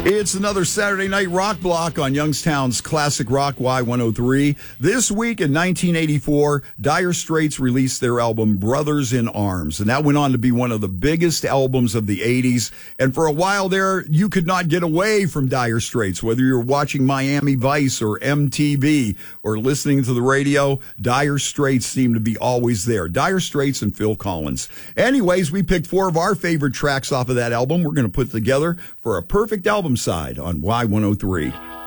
It's another Saturday night rock block on Youngstown's Classic Rock Y103. This week in 1984, Dire Straits released their album Brothers in Arms, and that went on to be one of the biggest albums of the 80s. And for a while there, you could not get away from Dire Straits, whether you're watching Miami Vice or MTV or listening to the radio. Dire Straits seemed to be always there. Dire Straits and Phil Collins. Anyways, we picked 4 of our favorite tracks off of that album we're going to put together for a perfect album side on Y103.